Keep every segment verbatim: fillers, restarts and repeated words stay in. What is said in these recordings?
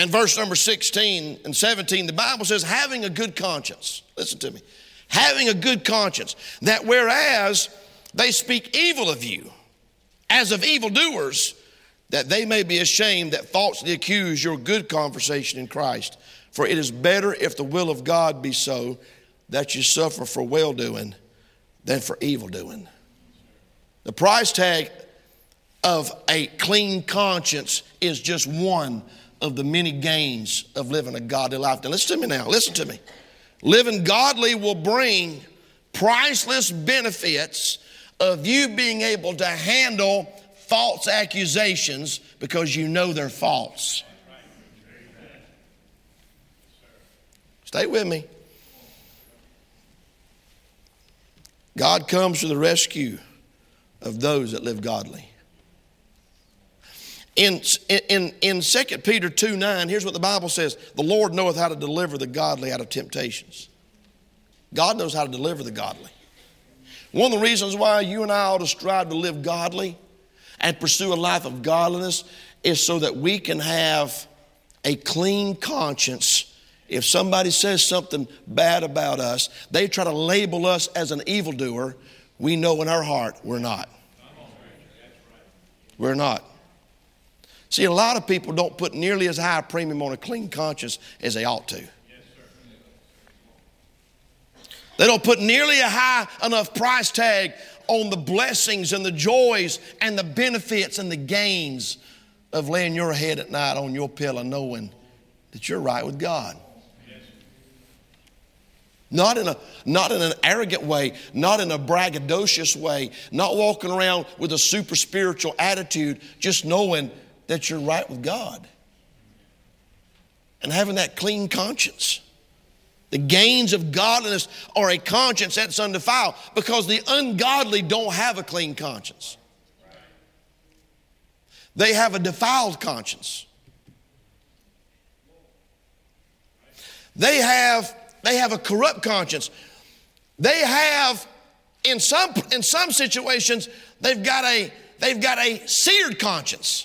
and verse number sixteen and seventeen, the Bible says, having a good conscience. Listen to me. Having a good conscience, that whereas they speak evil of you, as of evildoers, that they may be ashamed that falsely accuse your good conversation in Christ. For it is better, if the will of God be so, that you suffer for well-doing than for evil-doing. The price tag of a clean conscience is just one of the many gains of living a godly life. Now listen to me now, listen to me. Living godly will bring priceless benefits of you being able to handle false accusations because you know they're false. Stay with me. God comes to the rescue of those that live godly. In, in, in Second Peter two nine, here's what the Bible says. The Lord knoweth how to deliver the godly out of temptations. God knows how to deliver the godly. One of the reasons why you and I ought to strive to live godly and pursue a life of godliness is so that we can have a clean conscience. If somebody says something bad about us, they try to label us as an evildoer, we know in our heart we're not. We're not. See, a lot of people don't put nearly as high a premium on a clean conscience as they ought to. They don't put nearly a high enough price tag on the blessings and the joys and the benefits and the gains of laying your head at night on your pillow knowing that you're right with God. Not in a, not in an arrogant way, not in a braggadocious way, not walking around with a super spiritual attitude, just knowing that you're right with God and having that clean conscience. The gains of godliness are a conscience that's undefiled, because the ungodly don't have a clean conscience. They have a defiled conscience. They have, they have a corrupt conscience. They have, in some, in some situations, they've got a, they've got a seared conscience.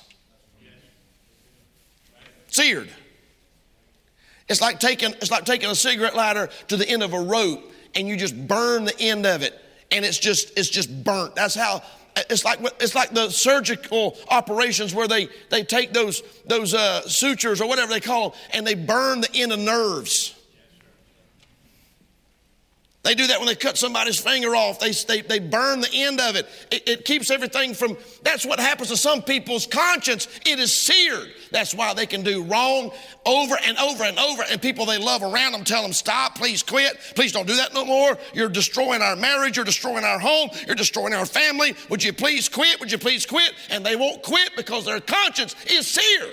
Seared. It's like taking, it's like taking a cigarette lighter to the end of a rope and you just burn the end of it and it's just, it's just burnt. That's how, it's like, it's like the surgical operations where they, they take those, those uh, sutures or whatever they call them and they burn the end of nerves. They do that when they cut somebody's finger off. They, they, they burn the end of it. it. It keeps everything from, that's what happens to some people's conscience. It is seared. That's why they can do wrong over and over and over. And people they love around them tell them, stop, please quit. Please don't do that no more. You're destroying our marriage. You're destroying our home. You're destroying our family. Would you please quit? Would you please quit? And they won't quit because their conscience is seared.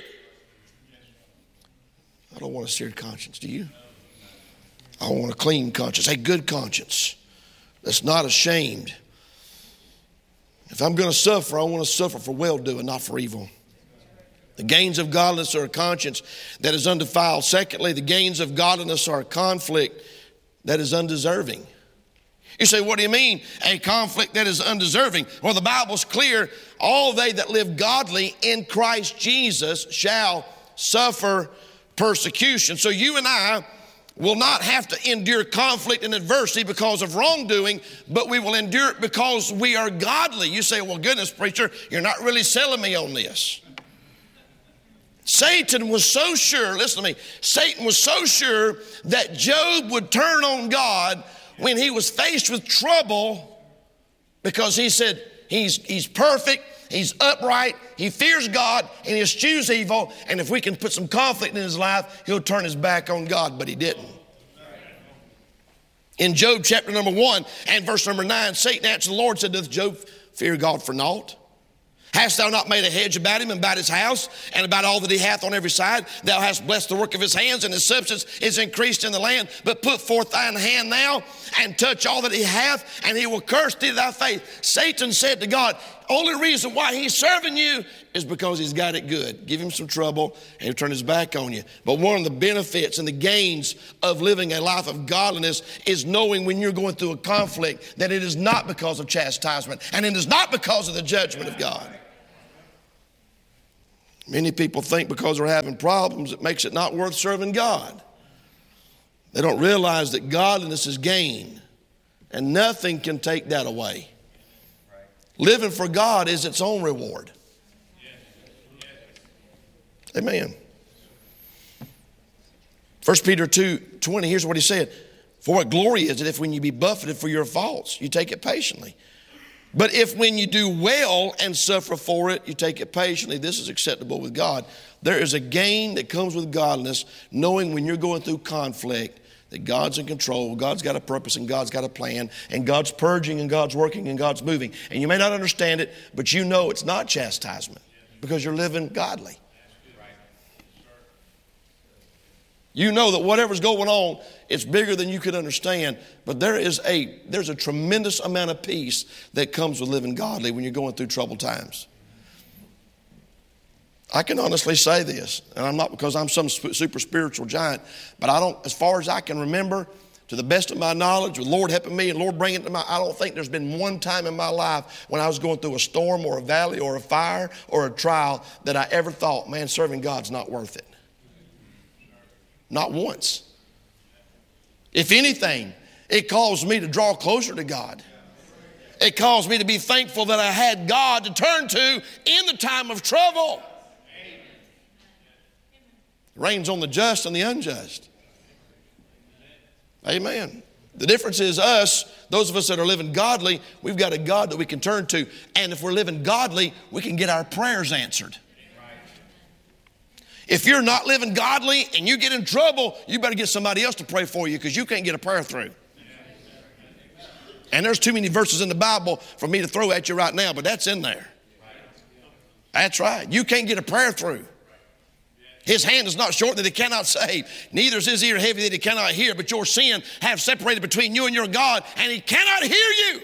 I don't want a seared conscience, do you? I want a clean conscience, a good conscience that's not ashamed. If I'm going to suffer, I want to suffer for well-doing, not for evil. The gains of godliness are a conscience that is undefiled. Secondly, the gains of godliness are a conflict that is undeserving. You say, what do you mean, a conflict that is undeserving? Well, the Bible's clear. All they that live godly in Christ Jesus shall suffer persecution. So you and I will not have to endure conflict and adversity because of wrongdoing, but we will endure it because we are godly. You say, well, goodness, preacher, you're not really selling me on this. Satan was so sure, listen to me, Satan was so sure that Job would turn on God when he was faced with trouble, because he said he's, he's perfect, he's upright, he fears God, and he eschews evil, and if we can put some conflict in his life, he'll turn his back on God, but he didn't. In Job chapter number one and verse number nine, Satan answered the Lord, said, doth Job fear God for naught? Hast thou not made a hedge about him and about his house and about all that he hath on every side? Thou hast blessed the work of his hands, and his substance is increased in the land. But put forth thine hand now and touch all that he hath, and he will curse thee to thy face. Satan said to God, only reason why he's serving you is because he's got it good. Give him some trouble and he'll turn his back on you. But one of the benefits and the gains of living a life of godliness is knowing when you're going through a conflict that it is not because of chastisement and it is not because of the judgment of God. Many people think because they're having problems, it makes it not worth serving God. They don't realize that godliness is gain, and nothing can take that away. Living for God is its own reward. Amen. First Peter two twenty, here's what he said. For what glory is it if when you be buffeted for your faults, you take it patiently? But if when you do well and suffer for it, you take it patiently, this is acceptable with God. There is a gain that comes with godliness, knowing when you're going through conflict that God's in control, God's got a purpose, and God's got a plan, and God's purging, and God's working, and God's moving. And you may not understand it, but you know it's not chastisement because you're living godly. You know that whatever's going on, it's bigger than you could understand. But there is a there's a tremendous amount of peace that comes with living godly when you're going through troubled times. I can honestly say this, and I'm not because I'm some super spiritual giant, but I don't, as far as I can remember, to the best of my knowledge, with the Lord helping me and Lord bringing it to my, I don't think there's been one time in my life when I was going through a storm or a valley or a fire or a trial that I ever thought, man, serving God's not worth it. Not once. If anything, it caused me to draw closer to God. It caused me to be thankful that I had God to turn to in the time of trouble. It rains on the just and the unjust. Amen. The difference is us, those of us that are living godly, we've got a God that we can turn to. And if we're living godly, we can get our prayers answered. If you're not living godly and you get in trouble, you better get somebody else to pray for you because you can't get a prayer through. And there's too many verses in the Bible for me to throw at you right now, but that's in there. That's right. You can't get a prayer through. His hand is not short that he cannot save, neither is his ear heavy that he cannot hear, but your sin have separated between you and your God, and he cannot hear you.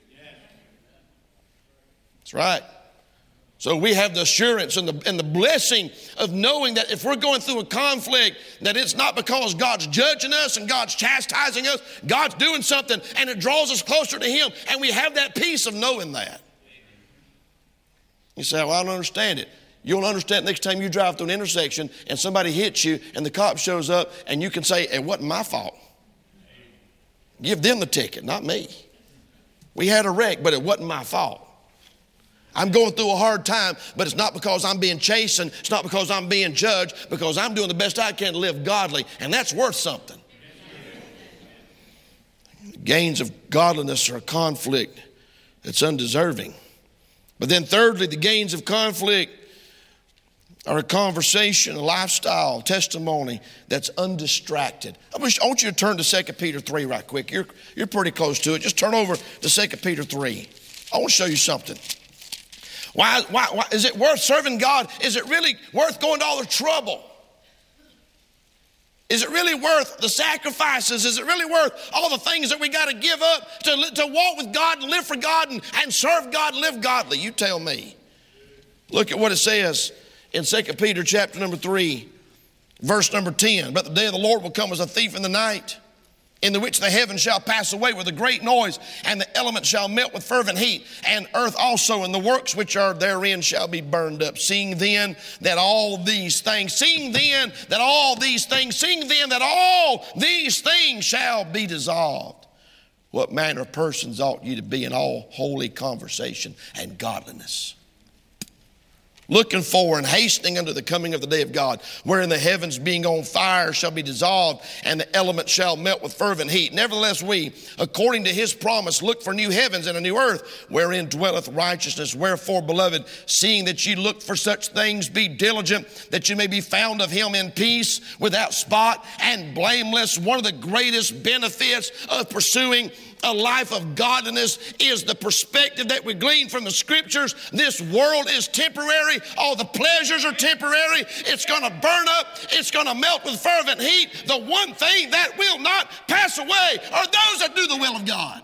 That's right. So we have the assurance and the, and the blessing of knowing that if we're going through a conflict, that it's not because God's judging us and God's chastising us. God's doing something and it draws us closer to him. And we have that peace of knowing that. You say, well, I don't understand it. You'll understand next time you drive through an intersection and somebody hits you and the cop shows up and you can say, it wasn't my fault. Give them the ticket, not me. We had a wreck, but it wasn't my fault. I'm going through a hard time, but it's not because I'm being chastened. It's not because I'm being judged, because I'm doing the best I can to live godly, and that's worth something. The gains of godliness are a conflict that's undeserving. But then thirdly, the gains of conflict are a conversation, a lifestyle, testimony that's undistracted. I want you to turn to Second Peter three right quick. You're, you're pretty close to it. Just turn over to Second Peter three. I want to show you something. Why, why, why is it worth serving God? Is it really worth going to all the trouble? Is it really worth the sacrifices? Is it really worth all the things that we got to give up to, to walk with God and live for God and, and serve God and live godly? You tell me. Look at what it says in Second Peter chapter number three, verse number ten. But the day of the Lord will come as a thief in the night, in the which the heavens shall pass away with a great noise, and the elements shall melt with fervent heat, and earth also and the works which are therein shall be burned up. Seeing then that all these things, seeing then that all these things, seeing then that all these things shall be dissolved, what manner of persons ought you to be in all holy conversation and godliness? Looking for and hastening unto the coming of the day of God, wherein the heavens being on fire shall be dissolved, and the elements shall melt with fervent heat. Nevertheless, we, according to his promise, look for new heavens and a new earth, wherein dwelleth righteousness. Wherefore, beloved, seeing that ye look for such things, be diligent, that you may be found of him in peace, without spot and blameless. One of the greatest benefits of pursuing a life of godliness is the perspective that we glean from the scriptures. This world is temporary. All the pleasures are temporary. It's going to burn up. It's going to melt with fervent heat. The one thing that will not pass away are those that do the will of God.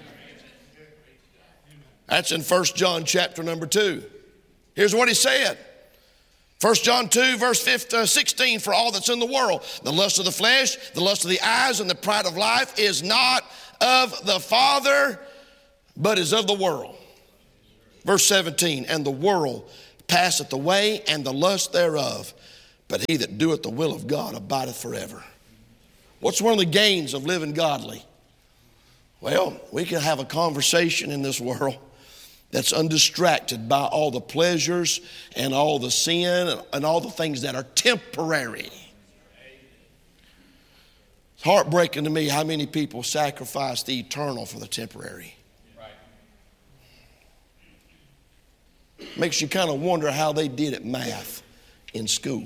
That's in First John chapter number two. Here's what he said. First John two, verse sixteen, for all that's in the world, the lust of the flesh, the lust of the eyes, and the pride of life is not of the Father, but is of the world. Verse seventeen, and the world passeth away, and the lust thereof. But he that doeth the will of God abideth forever. What's one of the gains of living godly? Well, we can have a conversation in this world that's undistracted by all the pleasures and all the sin and all the things that are temporary. It's heartbreaking to me how many people sacrifice the eternal for the temporary. Makes you kind of wonder how they did at math in school.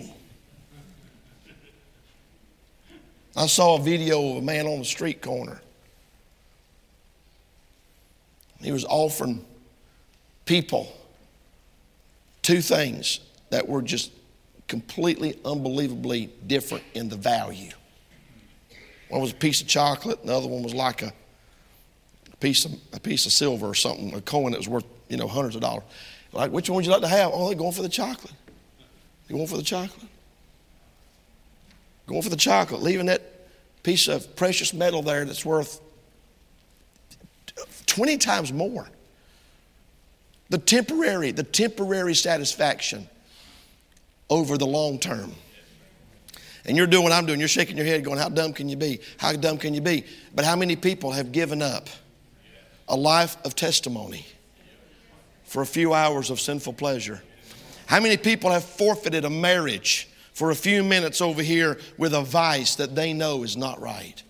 I saw a video of a man on the street corner. He was offering people two things that were just completely, unbelievably different in the value. One was a piece of chocolate, and the other one was like a piece of a piece of silver or something, a coin that was worth, you know, hundreds of dollars. Like, which one would you like to have? Oh, they're going for the chocolate. You going for the chocolate? Going for the chocolate, leaving that piece of precious metal there that's worth twenty times more. The temporary, the temporary satisfaction over the long term. And you're doing what I'm doing. You're shaking your head going, how dumb can you be? How dumb can you be? But how many people have given up a life of testimony for a few hours of sinful pleasure? How many people have forfeited a marriage for a few minutes over here with a vice that they know is not right?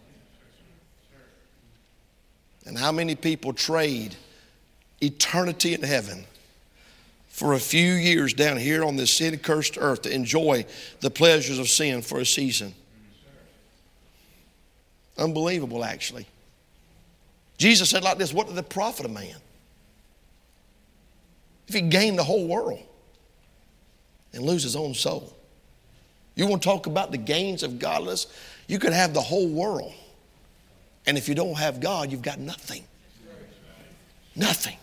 And how many people trade eternity in heaven for a few years down here on this sin-cursed earth to enjoy the pleasures of sin for a season? Unbelievable, actually. Jesus said like this, what did it profit a man if he gained the whole world and lose his own soul? You want to talk about the gains of godliness? You could have the whole world, and if you don't have God, you've got nothing. Nothing.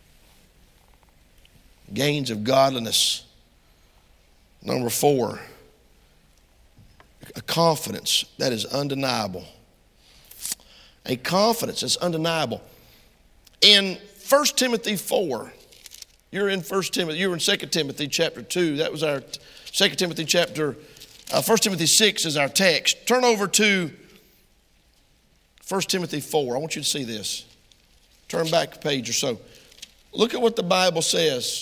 Gains of godliness. Number four, a confidence that is undeniable. A confidence that's undeniable. In First Timothy four, you're in First Timothy, you're in Second Timothy chapter two. That was our Second Timothy chapter, uh, First Timothy six is our text. Turn over to First Timothy four. I want you to see this. Turn back a page or so. Look at what the Bible says.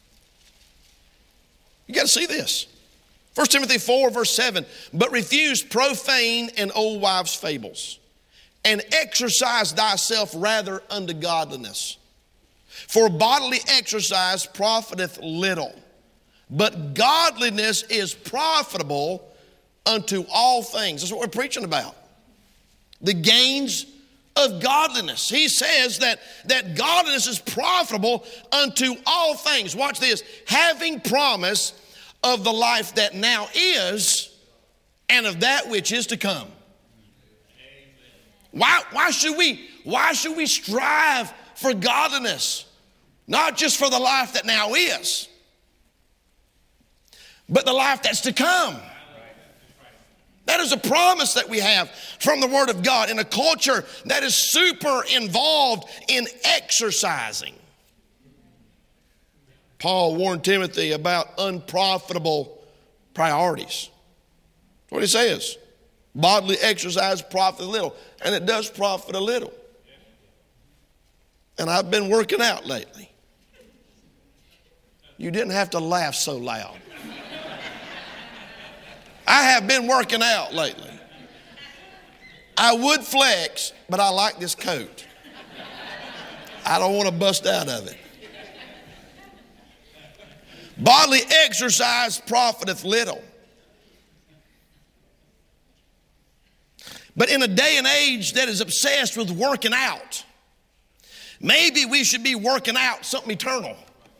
You got to see this. First Timothy four, verse seven. But refuse profane and old wives' fables, and exercise thyself rather unto godliness. For bodily exercise profiteth little, but godliness is profitable unto all things. That's what we're preaching about. The gains of godliness. He says that, that godliness is profitable unto all things. Watch this. Having promise of the life that now is and of that which is to come. Why, why should we, why should we strive for godliness? Not just for the life that now is, but the life that's to come. That is a promise that we have from the Word of God in a culture that is super involved in exercising. Paul warned Timothy about unprofitable priorities. That's what he says. Bodily exercise profit a little. And it does profit a little. And I've been working out lately. You didn't have to laugh so loud. I have been working out lately. I would flex, but I like this coat. I don't want to bust out of it. Bodily exercise profiteth little. But in a day and age that is obsessed with working out, maybe we should be working out something eternal.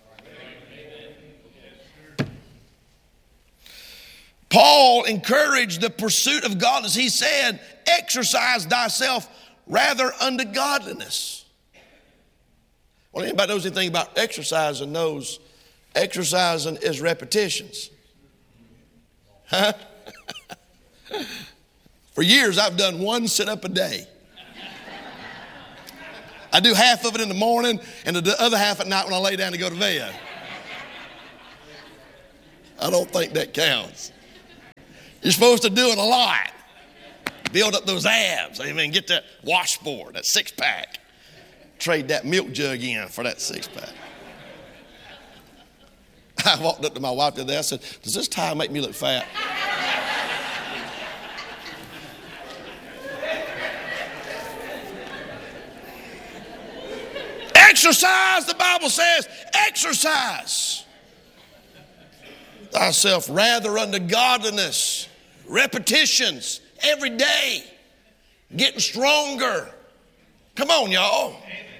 Paul encouraged the pursuit of godliness. He said, exercise thyself rather unto godliness. Well, anybody knows anything about exercising knows exercising is repetitions. Huh? For years, I've done one sit-up a day. I do half of it in the morning and the other half at night when I lay down to go to bed. I don't think that counts. You're supposed to do it a lot. Build up those abs. Amen. Get that washboard, that six pack. Trade that milk jug in for that six pack. I walked up to my wife the other day. I said, does this tie make me look fat? Exercise, the Bible says, exercise thyself rather unto godliness. Repetitions every day. Getting stronger. Come on, y'all.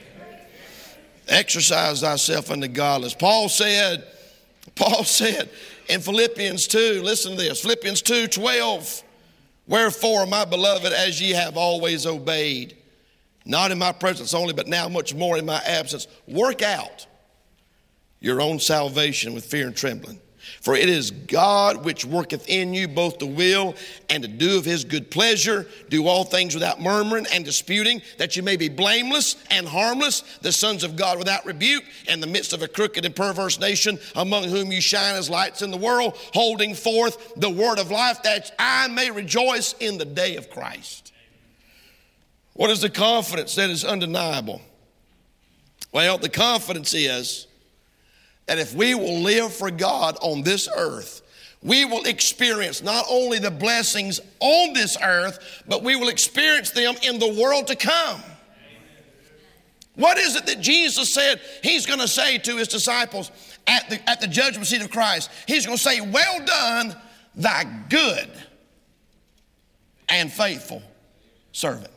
Exercise thyself unto godliness. Paul said, Paul said in Philippians two, listen to this, Philippians two twelve, wherefore, my beloved, as ye have always obeyed, not in my presence only, but now much more in my absence, work out your own salvation with fear and trembling. For it is God which worketh in you both to will and to do of his good pleasure. Do all things without murmuring and disputing, that you may be blameless and harmless, the sons of God without rebuke, in the midst of a crooked and perverse nation, among whom you shine as lights in the world, holding forth the word of life, that I may rejoice in the day of Christ. What is the confidence that is undeniable? Well, the confidence is that if we will live for God on this earth, we will experience not only the blessings on this earth, but we will experience them in the world to come. What is it that Jesus said he's going to say to his disciples at the, at the judgment seat of Christ? He's going to say, well done, thy good and faithful servant.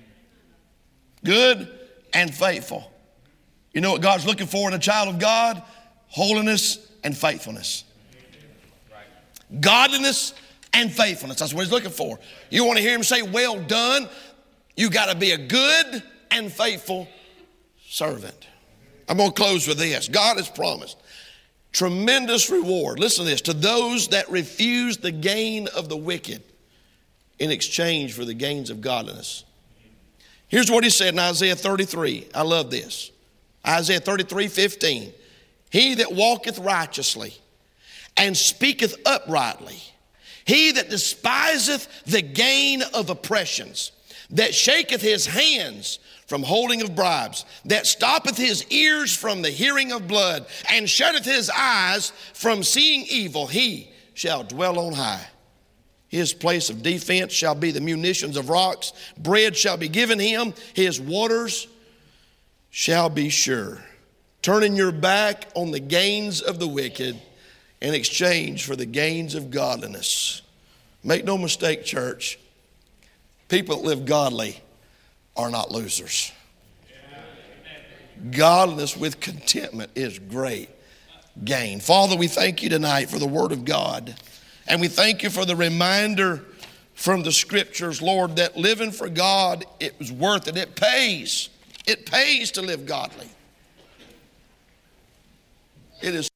Good and faithful. You know what God's looking for in a child of God? Holiness and faithfulness. Godliness and faithfulness. That's what he's looking for. You want to hear him say, well done? You got to be a good and faithful servant. I'm going to close with this. God has promised tremendous reward. Listen to this. To those that refuse the gain of the wicked in exchange for the gains of godliness. Here's what he said in Isaiah thirty-three. I love this. Isaiah thirty-three fifteen. He that walketh righteously and speaketh uprightly, he that despiseth the gain of oppressions, that shaketh his hands from holding of bribes, that stoppeth his ears from the hearing of blood, and shutteth his eyes from seeing evil, he shall dwell on high. His place of defense shall be the munitions of rocks. Bread shall be given him. His waters shall be sure. Turning your back on the gains of the wicked in exchange for the gains of godliness. Make no mistake, church, people that live godly are not losers. Godliness with contentment is great gain. Father, we thank you tonight for the word of God. And we thank you for the reminder from the scriptures, Lord, that living for God, it was worth it. It pays. It pays to live godly. It is